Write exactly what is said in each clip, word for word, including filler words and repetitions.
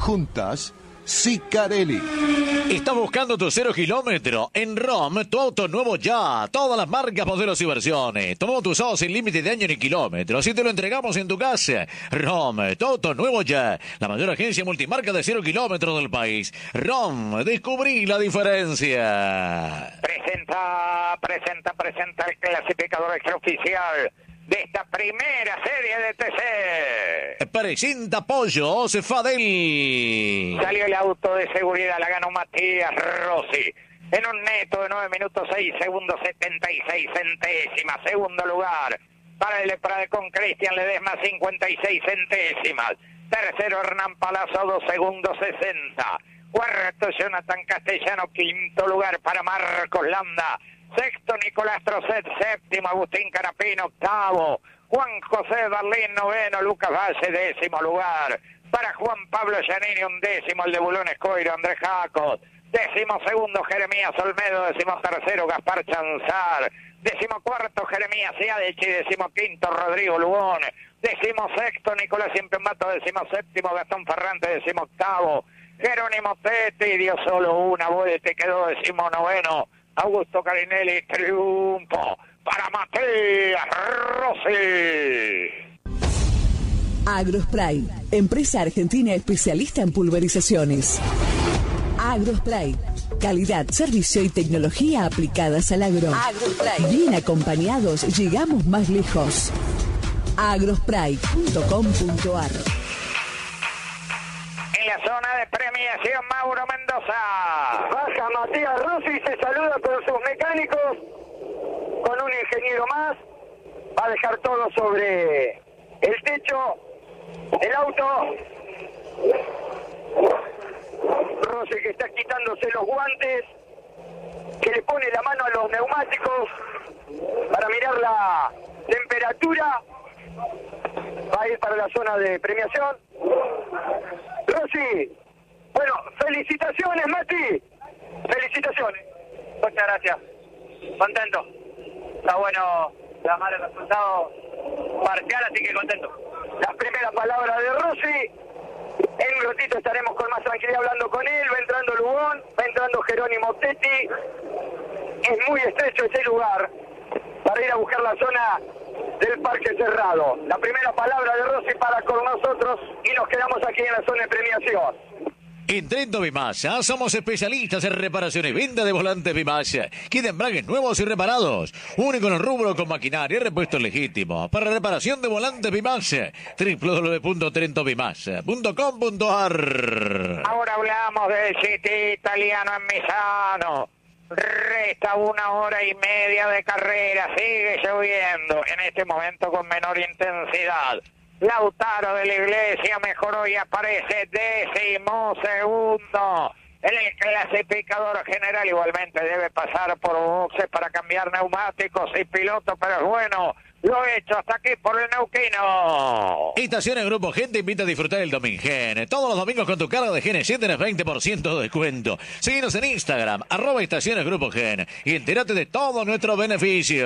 Juntas, Sicarelli. ¿Estás buscando tu cero kilómetro? En ROM, tu auto nuevo ya. Todas las marcas, modelos y versiones. Tomamos tu usado sin límite de año ni kilómetros y te lo entregamos en tu casa. ROM, tu auto nuevo ya. La mayor agencia multimarca de cero kilómetros del país. ROM, descubrí la diferencia. Presenta, presenta, presenta el clasificador extraoficial de esta primera serie de T C. Presenta Pollo Cefadel. Salió el auto de seguridad, la ganó Matías Rossi en un neto de nueve minutos seis segundos setenta y seis centésimas. Segundo lugar para el Prade con Cristian Ledesma, cincuenta y seis centésimas. Tercero Hernán Palazzo, dos segundos sesenta. Cuarto Jonathan Castellano. Quinto lugar para Marcos Landa. Sexto Nicolás Trocet. Séptimo Agustín Carapino. Octavo Juan José Darlín. Noveno Lucas Valle. Décimo lugar para Juan Pablo Giannini. Undécimo el de Bulones Coiro, Andrés Jacos. Décimo segundo Jeremías Olmedo. Décimo tercero Gaspar Chanzar. Décimo cuarto Jeremías Iadichi. Décimo quinto Rodrigo Lugón. Décimo sexto Nicolás Impembato. Décimo séptimo Gastón Ferrante. Décimo octavo Jerónimo Tetti. Dio solo una vuelta y quedó décimo noveno Augusto Carinelli. Triunfo para Matías Rossi. Agrospray, empresa argentina especialista en pulverizaciones. Agrospray, calidad, servicio y tecnología aplicadas al agro. Agrospray, bien acompañados llegamos más lejos. agrospray punto com punto ar. En la zona de premiación, Mauro Mendoza. Baja Matías Rossi y se saluda con sus mecánicos, con un ingeniero más. Va a dejar todo sobre el techo del auto. Rossi que está quitándose los guantes, que le pone la mano a los neumáticos para mirar la temperatura. Va a ir para la zona de premiación. Rossi, bueno, felicitaciones, Mati. Felicitaciones. Muchas gracias. Contento. Está bueno llamar el resultado parcial, así que contento. Las primeras palabras de Rossi. En un ratito estaremos con más tranquilidad hablando con él. Va entrando Lugón, va entrando Jerónimo Tetti. Es muy estrecho ese lugar para ir a buscar la zona del Parque Cerrado. La primera palabra de Rossi para con nosotros y nos quedamos aquí en la zona de premiación. En Trento Bimasa somos especialistas en reparación y venta de volantes Bimasa. Quieren embragues nuevos y reparados. Único en el rubro con maquinaria y repuestos legítimos. Para reparación de volantes Bimasa. doble u doble u doble u punto trento bimasa punto com punto ar. Ahora hablamos del City italiano en Misano. Resta una hora y media de carrera. Sigue lloviendo. En este momento con menor intensidad. Lautaro de la Iglesia mejoró y aparece décimo segundo en el clasificador general. Igualmente debe pasar por boxes para cambiar neumáticos y piloto, pero es bueno. Lo he hecho hasta aquí por el neuquino. Estaciones Grupo Gen te invita a disfrutar el Domingen. Todos los domingos con tu carga de Gen siete tenés veinte por ciento de descuento. Síguenos en Instagram, arroba Estaciones Grupo Gen, y entérate de todos nuestros beneficios.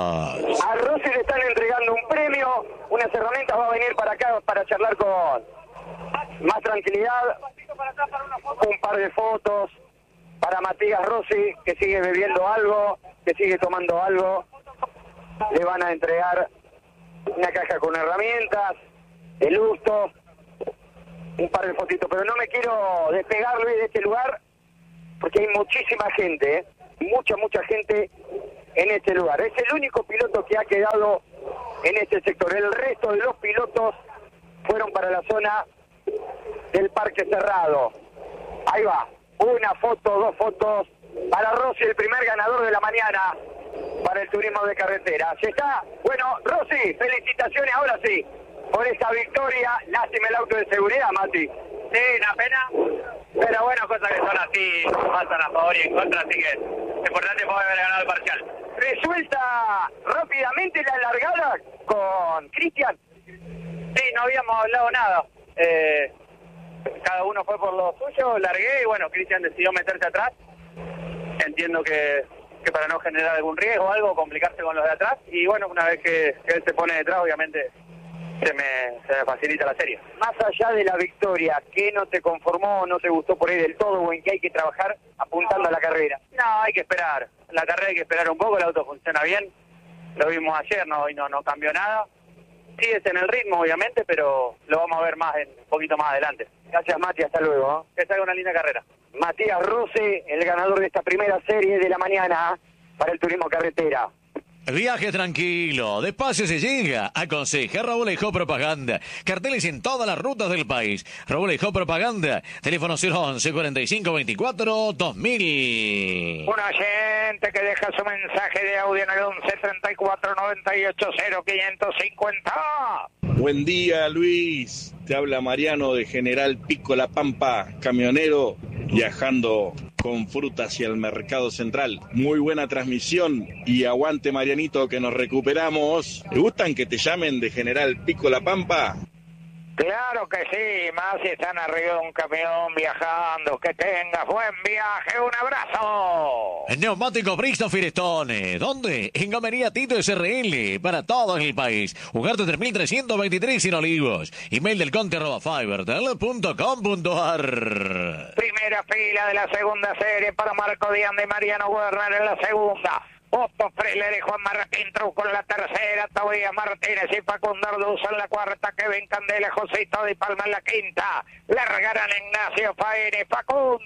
A Rossi le están entregando un premio, unas herramientas. Va a venir para acá para charlar con más tranquilidad. Un par de fotos para Matías Rossi, que sigue bebiendo algo, que sigue tomando algo. Le van a entregar una caja con herramientas, el lusto, un par de fotitos. Pero no me quiero despegar, Luis, de este lugar, porque hay muchísima gente, ¿eh? mucha, mucha gente en este lugar. Es el único piloto que ha quedado en este sector. El resto de los pilotos fueron para la zona del Parque Cerrado. Ahí va, una foto, dos fotos para Rossi, el primer ganador de la mañana para el turismo de carretera. ¿Se está? Bueno, Rossi, felicitaciones ahora sí por esta victoria. Lástima el auto de seguridad, Mati. Sí, una pena, pero bueno, cosas que son así, pasan a favor y en contra, así que es importante poder haber ganado el parcial. Resuelta rápidamente la largada con Cristian. Sí, no habíamos hablado nada. Eh, cada uno fue por lo suyo, largué y bueno, Cristian decidió meterse atrás. Entiendo que, que para no generar algún riesgo o algo, complicarse con los de atrás. Y bueno, una vez que, que él se pone detrás, obviamente se me, se me facilita la serie. Más allá de la victoria, ¿qué no te conformó, no te gustó por ahí del todo o en qué hay que trabajar apuntando a la carrera? No, hay que esperar. La carrera hay que esperar un poco, el auto funciona bien. Lo vimos ayer, no, hoy no, no cambió nada. Sigues en el ritmo, obviamente, pero lo vamos a ver más en, un poquito más adelante. Gracias, Mati, hasta luego. Que salga una linda carrera. Matías Rossi, el ganador de esta primera serie de la mañana para el turismo carretera. Viaje tranquilo, despacio se llega. Aconseja Raúl Ejó Propaganda. Carteles en todas las rutas del país. Raúl Ejó Propaganda. Teléfono cero once, cuarenta y cinco veinticuatro, dos mil. Un oyente que deja su mensaje de audio en el once, treinta y cuatro, noventa y ocho, cero, quinientos cincuenta. Buen día, Luis. Te habla Mariano de General Pico La Pampa, camionero, viajando con fruta hacia el Mercado Central. Muy buena transmisión y aguante, Marianito, que nos recuperamos. ¿Te gustan que te llamen de General Pico La Pampa? Claro que sí, más si están arriba de un camión viajando. Que tengas buen viaje, un abrazo. Neumático Brixton Firestone. ¿Dónde? En Gomería Tito S R L. Para todo el país. Ugarte tres mil trescientos veintitrés sin Olivos. Email del conte arroba fibertel punto com punto ar. Primera fila de la segunda serie para Marco Dianda y Mariano Werner en la segunda. Otto Freler y Juan Martín Truco en la tercera, Tobías Martínez y Facundo Arduzo en la cuarta, Kevin Candela, Josito Di Palma en la quinta, largarán Ignacio Faini, Facundo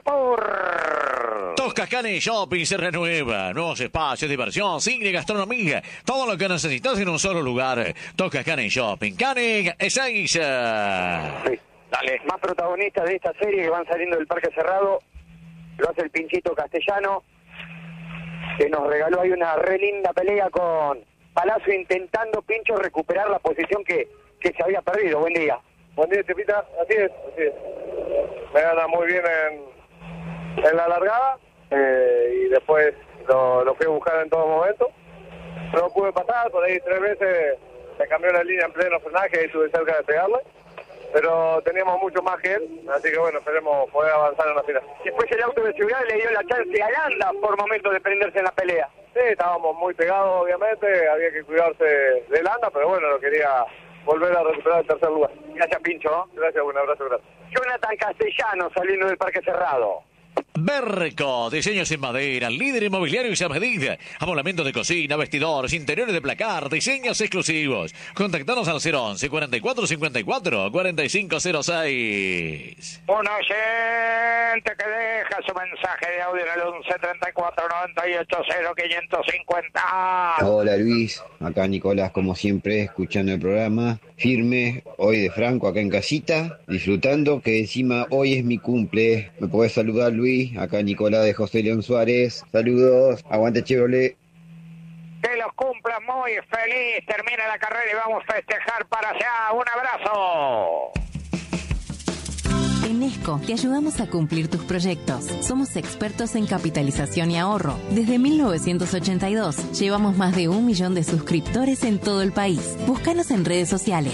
Chapur. Toscas Cane Shopping se renueva, nuevos espacios, diversión, cine, gastronomía, todo lo que necesitas en un solo lugar. Toscas Cane Shopping, Cane Ezeiza. Sí. Dale. Más protagonistas de esta serie que van saliendo del Parque Cerrado, lo hace el Pinchito Castellano, que nos regaló ahí una re linda pelea con Palacio, intentando, Pincho, recuperar la posición que, que se había perdido. Buen día. Buen día, Chepita. Así es, así es. Me gana muy bien en, en la largada eh, y después lo, lo fui a buscar en todo momento. No pude pasar, por ahí tres veces me cambió la línea en pleno frenaje y estuve cerca de pegarle. Pero teníamos mucho más que él, así que bueno, esperemos poder avanzar en la final. Después el auto de seguridad le dio la chance a Landa por momentos de prenderse en la pelea. Sí, estábamos muy pegados, obviamente, había que cuidarse de Landa, pero bueno, lo quería volver a recuperar el tercer lugar. Gracias, Pincho. Gracias, un abrazo, gracias. Jonathan Castellano saliendo del Parque Cerrado. Berco, diseños en madera, líder inmobiliario y a medida. Amoblamiento de cocina, vestidores, interiores de placar, diseños exclusivos. Contactanos al cero once, cuarenta y cuatro cincuenta y cuatro, cuarenta y cinco cero seis. Un oyente que deja su mensaje de audio en el once, treinta y cuatro, noventa y ocho, cero, quinientos cincuenta. Hola Luis, acá Nicolás como siempre escuchando el programa, firme, hoy de Franco acá en casita, disfrutando que encima hoy es mi cumple. ¿Me podés saludar, Luis? Acá Nicolás de José León Suárez, saludos, aguante Chevrolet. Que los cumplan muy feliz, termina la carrera y vamos a festejar para allá. Un abrazo. En Esco te ayudamos a cumplir tus proyectos. Somos expertos en capitalización y ahorro. Desde mil novecientos ochenta y dos llevamos más de un millón de suscriptores en todo el país. Búscanos en redes sociales.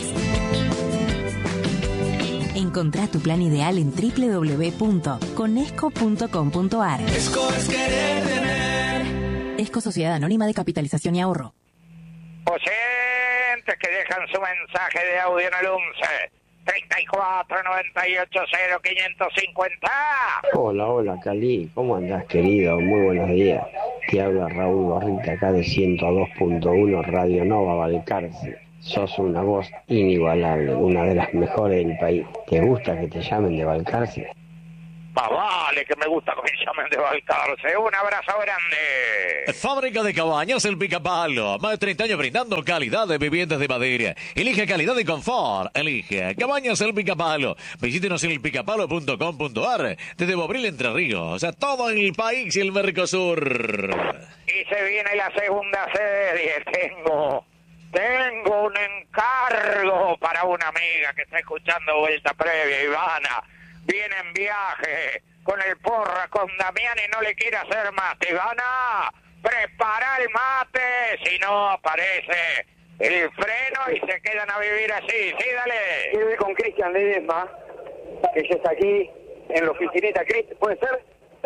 Encontrá tu plan ideal en doble u doble u doble u punto conesco punto com punto ar. Esco es querer tener. Esco Sociedad Anónima de Capitalización y Ahorro. Oyentes que dejan su mensaje de audio en el once, treinta y cuatro, noventa y ocho, cero, quinientos cincuenta. Hola, hola Cali, ¿cómo andás, querido? Muy buenos días. Te habla Raúl Barrita acá de ciento dos punto uno Radio Nova Balcarce. Sos una voz inigualable, una de las mejores del país. ¿Te gusta que te llamen de Balcarce? Más vale que me gusta que me llamen de Balcarce. Un abrazo grande. Fábrica de Cabañas El Picapalo. Más de treinta años brindando calidad de viviendas de madera. Elige calidad y confort. Elige Cabañas El Picapalo. Visítenos en el picapalo punto com punto ar. Desde Bobril, Entre Ríos, a todo el país y el Mercosur. Y se viene la segunda serie. Tengo... Tengo un encargo para una amiga que está escuchando Vuelta Previa, Ivana. Viene en viaje con el Porra, con Damián y no le quiere hacer mate. Ivana, prepara el mate, si no aparece el freno y se quedan a vivir así. Sí, dale. Quiero ir con Cristian Ledesma, que ya está aquí en la oficinita. Cristian, ¿puede ser?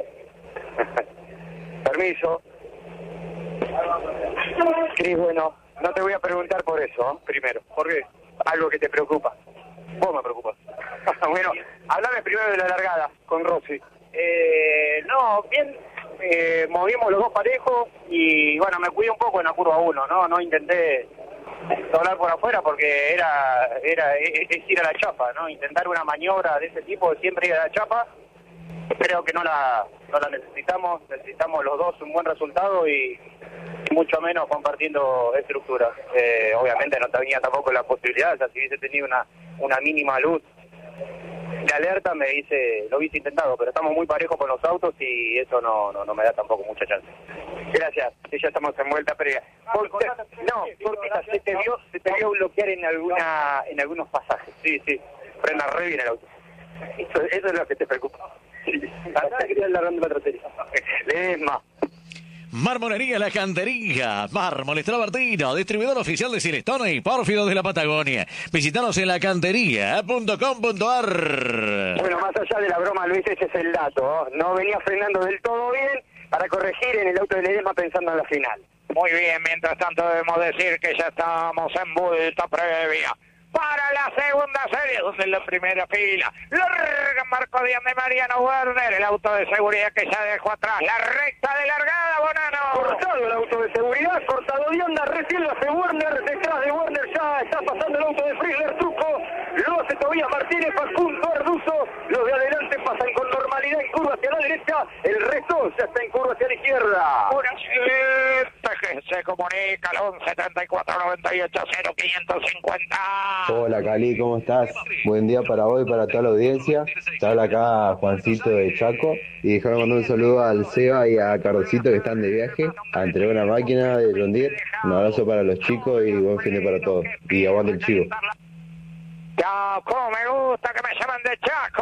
Permiso. Cris, bueno, no te voy a preguntar por eso, ¿eh? Primero. ¿Por qué? algo que te preocupa. Vos me preocupas. Bueno, hablame primero de la largada con Rossi. Eh, no, bien, eh, movimos los dos parejos y bueno, me cuidé un poco en la curva uno, ¿no? No intenté doblar por afuera porque era, era es, es ir a la chapa, ¿no? Intentar una maniobra de ese tipo, siempre ir a la chapa. Creo que no la, no la necesitamos, necesitamos los dos un buen resultado y mucho menos compartiendo estructuras. Eh, obviamente no tenía tampoco la posibilidad, o sea, si hubiese tenido una, una mínima luz de alerta me dice, lo hubiese intentado, pero estamos muy parejos con los autos y eso no, no, no me da tampoco mucha chance. Gracias, sí, ya estamos en vuelta previa. Por, no, porque se te vio, se te vio bloquear en alguna, en algunos pasajes. Sí, sí, frena re bien el auto. Eso, eso es lo que te preocupa. Hasta quería la ronda trasera. Ledesma. Marmolería La Cantería, Mármoles Travertino, distribuidor oficial de Silestone y Pórfido de la Patagonia. Visítanos en lacantería punto com punto a r. Bueno, más allá de la broma, Luis, ese es el dato. No venía frenando del todo bien para corregir en el auto de Ledesma pensando en la final. Muy bien, mientras tanto debemos decir que ya estamos en vuelta previa para la segunda serie, donde en la primera fila larga Marco Díaz de Mariano Werner, el auto de seguridad que ya dejó atrás la recta de largada, Bonano. Cortado el auto de seguridad, cortado de onda, recién lo hace Werner, detrás de Werner ya está pasando el auto de Friedler Truco, lo hace Tobías Martínez, Facundo Arduzo, los de adelante pasan con normalidad en curva hacia la derecha, el resto ya está en curva hacia la izquierda. Una siguiente que se comunica al once treinta y cuatro noventa y ocho cero quinientos cincuenta. Hola Cali, ¿cómo estás? Buen día para vos y para toda la audiencia. Te habla acá Juancito de Chaco y déjame mandar un saludo al Seba y a Carlosito que están de viaje a entregar una máquina de Rondir. Un abrazo para los chicos y buen fin de para todos. Y aguante el chivo. Chao, cómo me gusta que me llaman de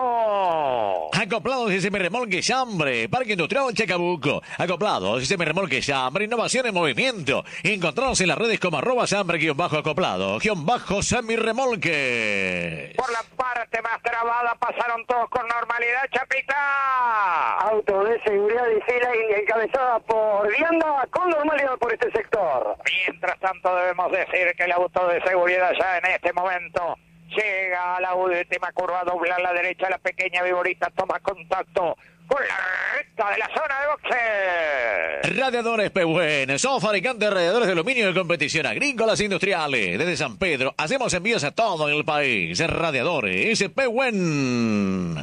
Chaco. Acoplados y semirremolque Chambre, Parque Industrial Chacabuco. Acoplados y semirremolque Chambre, innovación en movimiento. Encontrados en las redes como arroba Chambre guión bajo acoplado, guión bajo semirremolque. Por la parte más trabada pasaron todos con normalidad, Chapita. Auto de seguridad y fila encabezada por Vianda con normalidad por este sector. Mientras tanto debemos decir que el auto de seguridad ya en este momento llega a la última curva, dobla a la derecha, la pequeña Viborita toma contacto con la recta de la zona de boxe. Radiadores Pehuen, son fabricantes de radiadores de aluminio de competición agrícolas e industriales. Desde San Pedro hacemos envíos a todo el país. Radiadores Pehuen.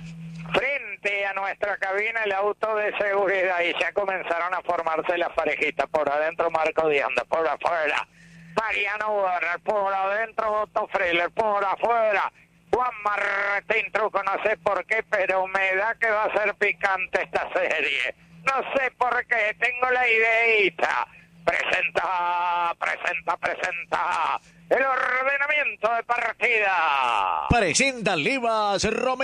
Frente a nuestra cabina el auto de seguridad y ya comenzaron a formarse las parejitas. Por adentro Marco Díaz, por afuera Mariano Werner, por adentro Otto Friedler, por afuera Juan Martín Truco. No sé por qué, pero me da que va a ser picante esta serie. No sé por qué, tengo la ideita. Presenta, presenta, presenta el ordenamiento de partida. Presenta Livas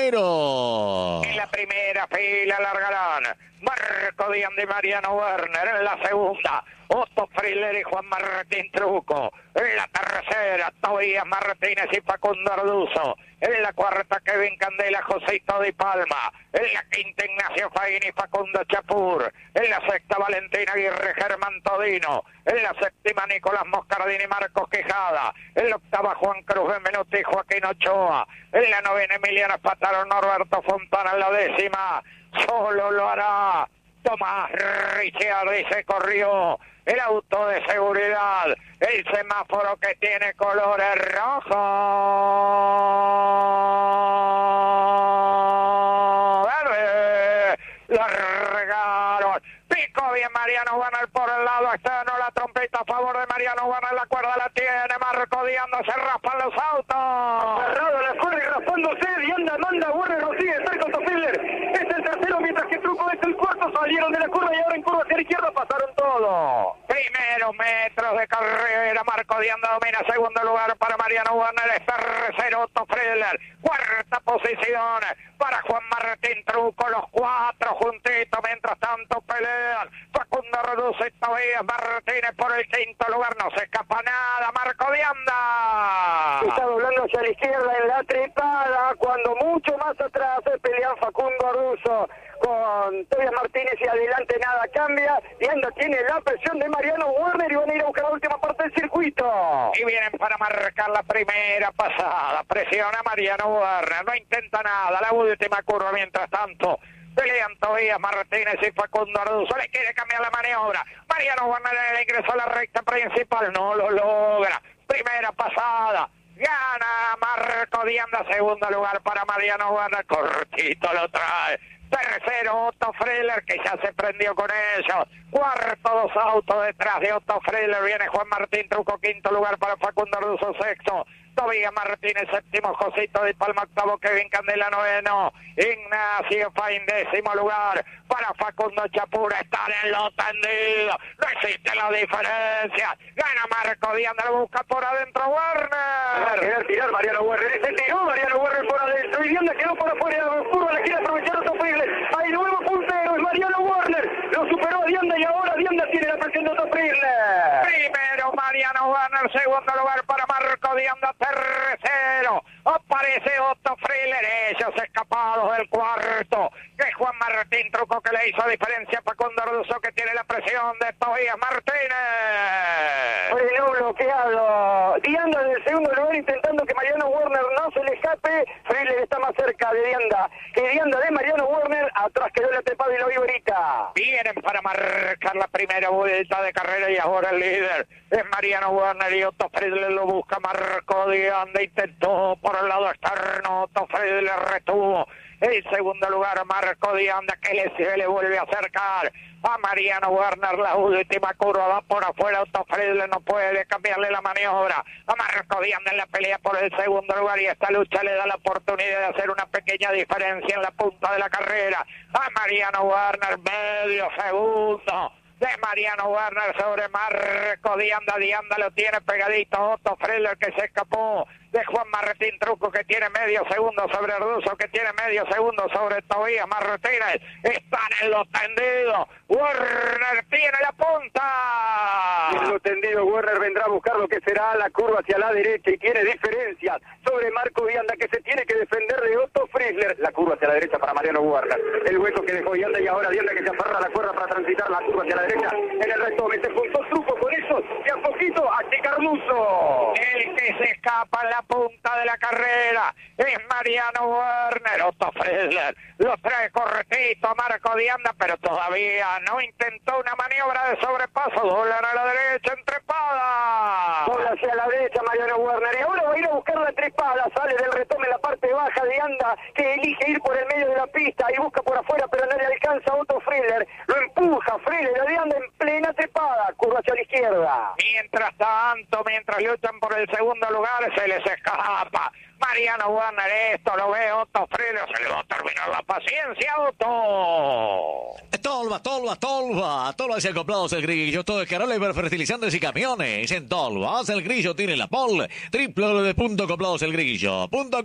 Romero. En la primera fila largarán Marco Díaz de Mariano Werner. En la segunda Otto Friedler y Juan Martín Truco. En la tercera Tobías Martínez y Facundo Arduzo. En la cuarta Kevin Candela, Joséito Di Palma. En la quinta Ignacio Faín y Facundo Chapur. En la sexta Valentina Aguirre, Germán Todino. En la séptima Nicolás Moscardini y Marcos Quijada. En la octava Juan Cruz Benvenuti y Joaquín Ochoa. En la novena Emiliano Espataro, Norberto Fontana. En la décima solo lo hará Tomás Ricciardi. Se corrió el auto de seguridad, el semáforo que tiene colores rojos, verde, largaron, pico bien Mariano Werner por el lado externo, la trompeta a favor de Mariano Werner, la cuerda la tiene Marco Díaz, se raspan los autos. Cerrado la cuerda y raspándose, Dianda manda, Werner lo sigue, cerca Otto Friedler, es el tercero mientras que Truco es el cuarto, salieron de la curva y ahora en curva hacia la izquierda pasaron todo. Primeros metros de carrera, Marco Díaz domina, segundo lugar para Mariano Werner, es tercero Otto Friedler, cuarta posición para Juan Martín Truco, los cuatro juntitos, mientras tanto pelean Facundo Reduce y Tobías Martínez por el quinto lugar, no se escapa nada, Marco Dianda. Está doblando hacia la izquierda en la trepada, cuando mucho más atrás se pelean Facundo Arduzo con Tobias Martínez y adelante nada cambia. Dianda tiene la presión de Mariano Werner y van a ir a buscar la última parte del circuito. Y vienen para marcar la primera pasada. Presiona Mariano Werner, no intenta nada. La última curva mientras tanto. Pelean Tobias Martínez y Facundo Arduzo. Le quiere cambiar la maniobra. Mariano Werner le ingresó a la recta principal. No lo logra. Primera pasada. Gana Marco Dianda. Segundo lugar para Mariano Werner. Cortito lo trae. Tercero Otto Friedler, que ya se prendió con ellos. Cuarto, dos autos detrás de Otto Friedler. Viene Juan Martín Truco. Quinto lugar para Facundo Arduzo. Sexto Tobias Martínez, séptimo Josito de Palma, octavo Kevin Candela, noveno Ignacio Fain, décimo lugar para Facundo Chapura. Están en lo tendido, no existe la diferencia. Gana Marco Dianda, lo busca por adentro Werner. Va a querer tirar Mariano Werner, ese tiró Mariano Werner por adentro y Dianda quedó por afuera de la curva, le quiere aprovechar Otto Friedler. Hay nuevo puntero, es Mariano Werner, lo superó a Dianda y ahora Dianda tiene la presión de Otto Friedler. Primero Mariano Werner, segundo lugar para Marco Dianda, tercero aparece Otto Friedler, ellos escapados del cuarto, que Juan Martín Truco, que le hizo diferencia a Facundo Arduzo, que tiene la presión de Tobias Martínez. Oye, no bloqueado. Dianda en el segundo lugar intentando que Mariano Werner no se le escape. Friedler está más cerca de Dianda que Dianda de Mariano Werner. Atrás quedó la trepada y lo vi ahorita. Vienen para marcar la primera vuelta de carrera y ahora el líder es Mariano Werner y Otto Friedler lo busca. Marco Dianda intentó por el lado externo, Otto Friedler retuvo el segundo lugar. Marco Dianda, que le, se le vuelve a acercar a Mariano Werner. La última curva va por afuera. Otto Friedler no puede cambiarle la maniobra a Marco Dianda en la pelea por el segundo lugar, y esta lucha le da la oportunidad de hacer una pequeña diferencia en la punta de la carrera a Mariano Werner. Medio segundo de Mariano Werner sobre Marco Dianda. Dianda lo tiene pegadito. Otto Friedler, que se escapó de Juan Martín Truco, que tiene medio segundo sobre Arduzo, que tiene medio segundo sobre Tobias Martínez. Están en lo tendido. Werner tiene la punta. En lo tendido Werner vendrá a buscar lo que será la curva hacia la derecha y tiene diferencias sobre Marco Dianda, que se tiene que defender de Otto Friedler. La curva hacia la derecha para Mariano Werner. El hueco que dejó Dianda y ahora Dianda, que se aferra a la cuerda para transitar la curva hacia la derecha. En el retome se juntó Truco con eso y a poquito a Chicarluso. El que se escapa en la punta de la carrera es Mariano Werner. Otto Friedler lo trae cortito a Marco Dianda, pero todavía no intentó una maniobra de sobrepaso. Doblan a la derecha en trepada. Dobla hacia la derecha Mariano Werner y ahora va a ir a buscar la trepada. Sale del retome en la parte baja de Dianda, que elige ir por el medio de la pista y busca por afuera, pero no le alcanza a Otto Friedler. Lo empuja Friedler a Dianda en plena trepada, curva hacia la izquierda. Mientras tanto, mientras luchan por el segundo lugar, se les escapa Mariano Werner. Esto lo ve Otto Friedler, se le va a terminar la paciencia, Otto. Tolva, Tolva, Tolva. Tolva hacia acoplados el grillo. Todo es Carola y fertilizantes y camiones. En Tolva, el grillo tiene la pole. w w w punto acoplados el grillo punto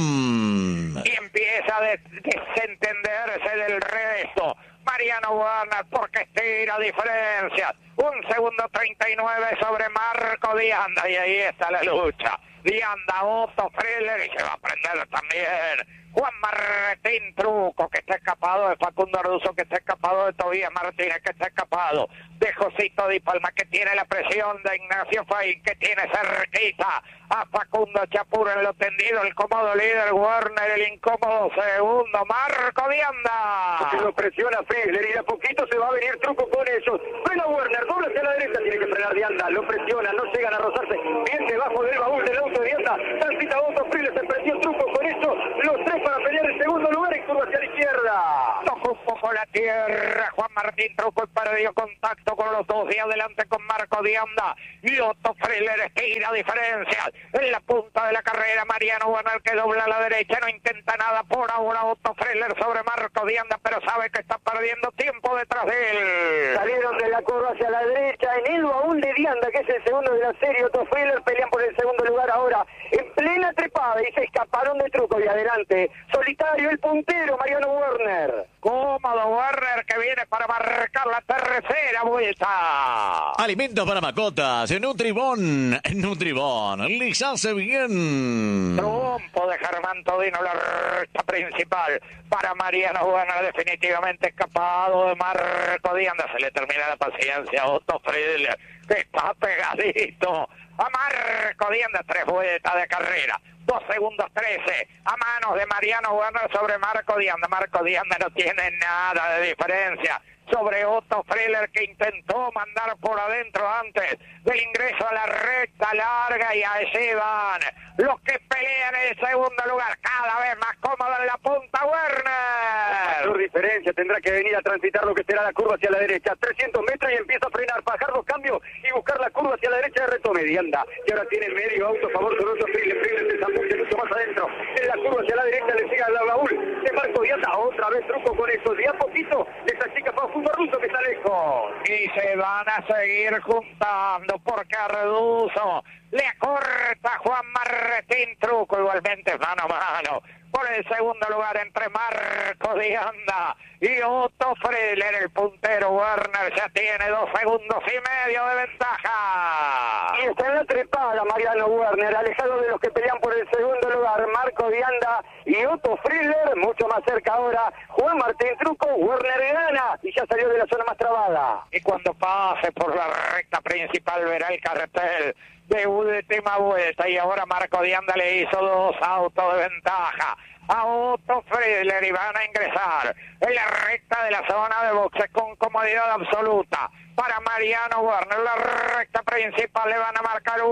com. Y empieza a des desentenderse del resto Mariano Werner, porque estira diferencias. Un segundo treinta y nueve sobre Marco Dianda, y ahí está la lucha. Dianda, Otto Friedler, y se va a prender también Juan Martín Truco, que está escapado de Facundo Arduzo, que está escapado de Tobias Martínez, que está escapado de Josito Di Palma, que tiene la presión de Ignacio Fain, que tiene cerquita a Facundo Chapura en lo tendido. El cómodo líder Werner, el incómodo segundo Marco Dianda. Se lo presiona Friedler y de a poquito se va a venir Truco con ellos. Frena Werner, doble hacia la derecha, tiene que frenar Dianda, lo presiona, no llegan a rozarse, bien debajo del baúl del auto de Dianda. Transita Otto Friedler, se prendió Truco con eso, los tres para pelear el segundo lugar y curva hacia la izquierda. Tocó un poco la tierra Juan Martín Truco y perdió contacto con los dos y adelante con Marco Dianda. Y Otto Friedler estira diferencias en la punta de la carrera. Mariano Werner, que dobla a la derecha, no intenta nada por ahora. Otto Friedler sobre Marco Dianda, pero sabe que está perdiendo tiempo detrás de él. Salieron de la curva hacia la derecha en el baúl de Dianda, que es el segundo de la serie. Otto Friedler pelean por el segundo lugar ahora en plena trepada y se escaparon de Truco. Y adelante, solitario el puntero Mariano Werner. Cómodo Werner, que viene para para marcar la tercera vuelta. Alimentos para mascotas, Nutribón, Nutribón, les hace bien. Trompo de Germán Todino, la recta principal para Mariano Werner, definitivamente escapado de Marco Dianda. Se le termina la paciencia a Otto Friedler, que está pegadito a Marco Dianda. Tres vueltas de carrera, dos segundos trece, a manos de Mariano Werner sobre Marco Dianda. Marco Dianda no tiene nada de diferencia sobre Otto Friedler, que intentó mandar por adentro antes del ingreso a la recta larga, y allí van los que pelean en el segundo lugar, cada vez más cómodo en la punta Werner. Su diferencia, tendrá que venir a transitar lo que será la curva hacia la derecha, trescientos metros, y empieza a frenar, bajar los cambios y buscar la curva hacia la derecha de retome Dianda, y ahora tiene el medio auto a favor de Otto Friedler. Friedler se zambulle mucho más adentro, en la curva hacia la derecha le sigue la Raúl de Marco Dianda, otra vez truco con eso, de a poquito esa chica Facundo Russo que está lejos. Y se van a seguir juntando, porque a Reduzo le acorta Juan Martín Truco, igualmente mano a mano por el segundo lugar entre Marco Dianda y Otto Friedler. El puntero Werner ya tiene dos segundos y medio de ventaja. Y está en la trepada Mariano Werner, alejado de los que pelean por el segundo lugar, Marco Dianda y Otto Friedler, mucho más cerca ahora Juan Martín Truco. Werner gana y ya salió de la zona más trabada. Y cuando pase por la recta principal verá el cartel de última vuelta, y ahora Marco Dianda le hizo dos autos de ventaja a Otto Friedler, y van a ingresar en la recta de la zona de boxes con comodidad absoluta para Mariano Werner. La recta principal le van a marcar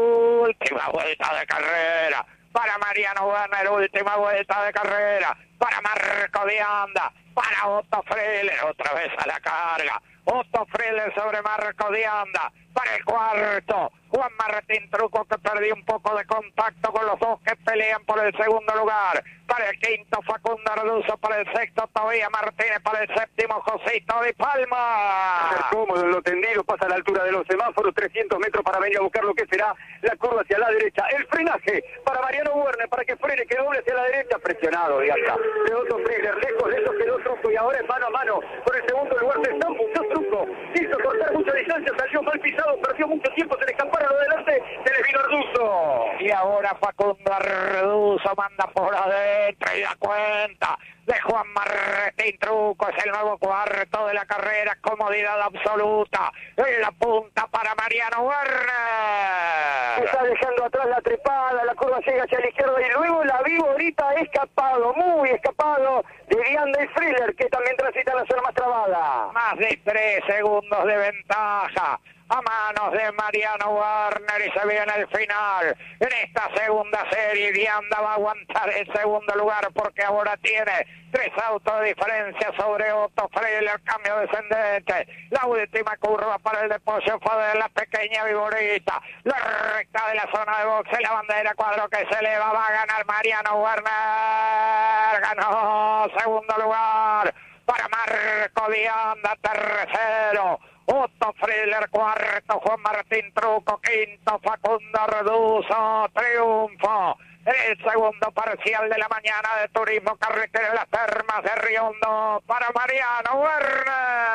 última vuelta de carrera para Mariano Werner, última vuelta de carrera para Marco Dianda, para Otto Friedler, otra vez a la carga. Otto Friedler sobre Marco Dianda para el cuarto. Juan Martín Truco, que perdió un poco de contacto con los dos que pelean por el segundo lugar. Para el quinto, Facundo Reduzo. Para el sexto, Tobías Martínez. Para el séptimo, Josito Di Palma. Ser cómodo en lo tendido, pasa a la altura de los semáforos, trescientos metros para venir a buscar lo que será la curva hacia la derecha. El frenaje para Mariano Werner, para que frene, que doble hacia la derecha, presionado de acá. De Otto Friedler, lejos, lejos quedó Truco, y ahora es mano a mano por el segundo lugar. Se está mucho Truco, hizo cortar mucha distancia, salió mal pisado, perdió mucho tiempo, se le escaparon lo delante, se le vino Reduzo. Y ahora Facundo Reduzo manda por adentro y da cuenta de Juan Martín Truco. Es el nuevo cuarto de la carrera, comodidad absoluta en la punta para Mariano Werner. Está dejando atrás la trepada, la curva llega hacia la izquierda, y luego la vivo ahorita escapado, muy escapado de Dianda y Friedler, que también transita la zona más trabada. Más de tres segundos de ventaja a manos de Mariano Werner, y se viene el final en esta segunda serie. Dianda va a aguantar el segundo lugar, porque ahora tiene tres autos de diferencia sobre Otto Friedler. Cambio descendente, la última curva para el depósito fue de la pequeña Viborita, la recta de la zona de boxe, la bandera cuadro que se eleva, va a ganar Mariano Werner. Ganó segundo lugar para Marco Dianda, tercero Otto Friedler, cuarto Juan Martín Truco, quinto Facundo Reduzo. Triunfo en el segundo parcial de la mañana de Turismo Carretera de las Termas de Río Hondo para Mariano Werner.